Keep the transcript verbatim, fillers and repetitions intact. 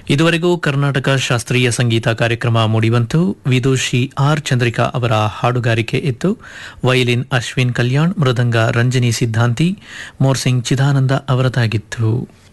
ಇದುವರೆಗೂ ಕರ್ನಾಟಕ ಶಾಸ್ತ್ರೀಯ ಸಂಗೀತ ಕಾರ್ಯಕ್ರಮ ಮೂಡಿಬಂತು. ವಿದೂಷಿ ಆರ್ ಚಂದ್ರಿಕಾ ಅವರ ಹಾಡುಗಾರಿಕೆ ಇತ್ತು. ವಯಲಿನ್ ಅಶ್ವಿನ್ ಕಲ್ಯಾಣ್, ಮೃದಂಗ ರಂಜನಿ ಸಿದ್ಧಾಂತಿ, ಮೋರ್ಸಿಂಗ್ ಚಿದಾನಂದ ಅವರದಾಗಿತ್ತು.